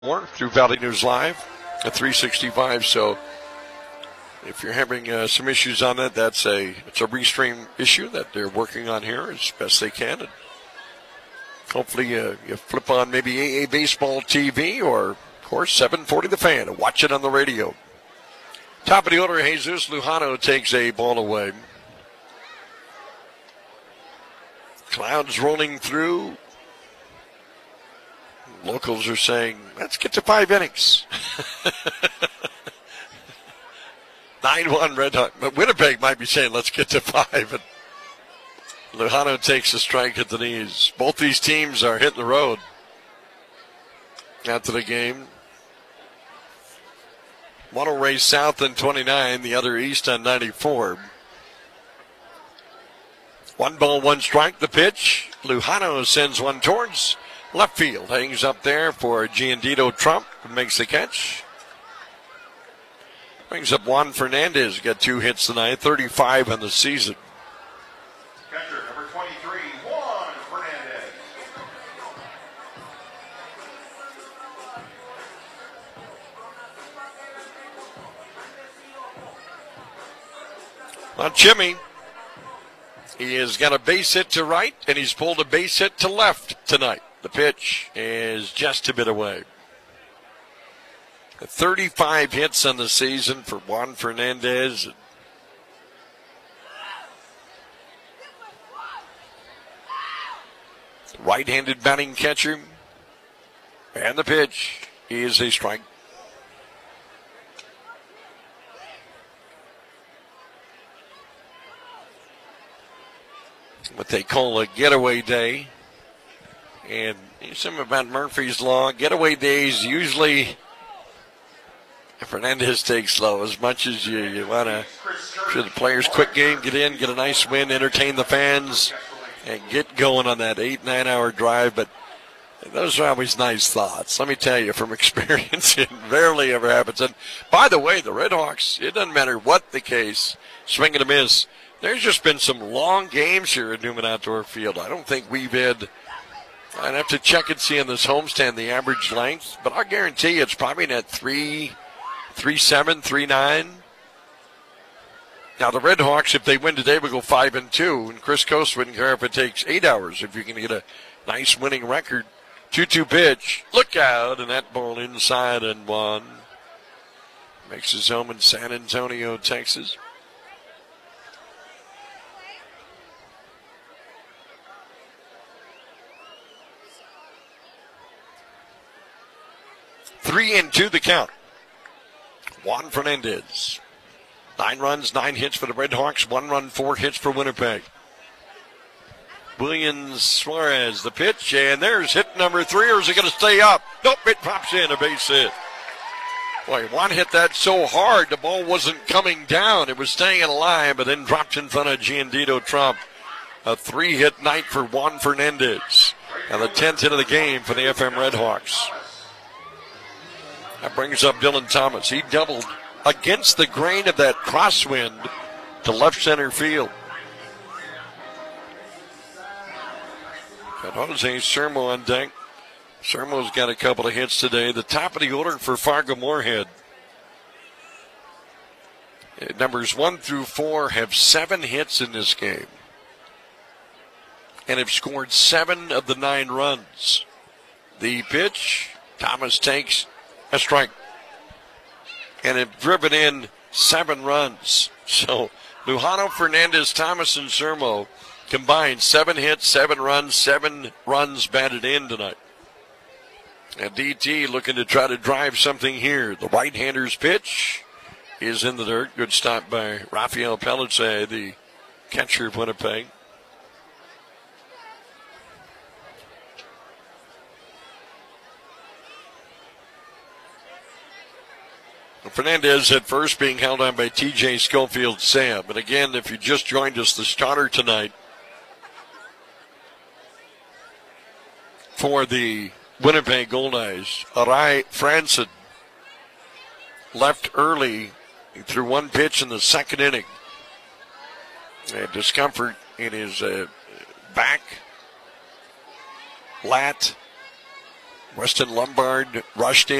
more through Valley News Live at 365. So if you're having some issues on that, it's a restream issue that they're working on here as best they can. And hopefully you flip on maybe AA Baseball TV or, of course, 740 The Fan and watch it on the radio. Top of the order, Jesus Lujano takes a ball away. Clouds rolling through. Locals are saying, let's get to 5 innings. 9-1 Red Hawk. But Winnipeg might be saying, let's get to 5. And Lujano takes a strike at the knees. Both these teams are hitting the road after the game. One will race south on 29, the other east on 94. 1 ball, 1 strike, the pitch. Lujano sends one towards left field. Hangs up there for Giandito Trump, who makes the catch. Brings up Juan Fernandez, got 2 hits tonight, 35 on the season. Catcher number 23, Juan Fernandez. Well, Jimmy, he has got a base hit to right, and he's pulled a base hit to left tonight. The pitch is just a bit away. 35 hits on the season for Juan Fernandez. Right-handed batting catcher. And the pitch is a strike. What they call a getaway day. And something about Murphy's Law. Getaway days usually Fernandez takes slow as much as you want to. Sure, the players quick game, get in, get a nice win, entertain the fans, and get going on that 8-9 hour drive. But those are always nice thoughts. Let me tell you from experience, it rarely ever happens. And by the way, the Red Hawks, it doesn't matter what the case, swing and a miss. There's just been some long games here at Newman Outdoor Field. I don't think we've had. I'd have to check and see on this homestand the average length, but I guarantee you it's probably at 3.7, 3.9. Now the Red Hawks, if they win today, will go 5-2, and Chris Coast wouldn't care if it takes 8 hours. If you can get a nice winning record, 2-2 pitch, look out, and that ball inside and 1. Makes his home in San Antonio, Texas. Three and 2 the count. Juan Fernandez. 9 runs, 9 hits for the Red Hawks. 1 run, 4 hits for Winnipeg. Williams Suarez, the pitch, and there's hit number 3, or is it going to stay up? Nope, it pops in, a base hit. Boy, Juan hit that so hard, the ball wasn't coming down. It was staying in a line, but then dropped in front of Giandito Trump. A 3-hit night for Juan Fernandez. And the 10th hit of the game for the FM Red Hawks. That brings up Dylan Thomas. He doubled against the grain of that crosswind to left center field. Got Jose Sermo on deck. Sermo's got a couple of hits today. The top of the order for Fargo-Moorhead. Numbers 1 through 4 have 7 hits in this game and have scored 7 of the 9 runs. The pitch, Thomas takes a strike, and have driven in 7 runs. So Lujano, Fernandez, Thomas, and Sermo combined 7 hits, 7 runs, 7 runs batted in tonight. And DT looking to try to drive something here. The right-hander's pitch is in the dirt. Good stop by Rafael Pelletier, the catcher of Winnipeg. Fernandez at first, being held on by TJ Schofield Sam. And again, if you just joined us, the starter tonight for the Winnipeg Goldeyes, Arai Franson, left early through 1 pitch in the 2nd inning. Discomfort in his back, lat, Weston Lombard rushed in.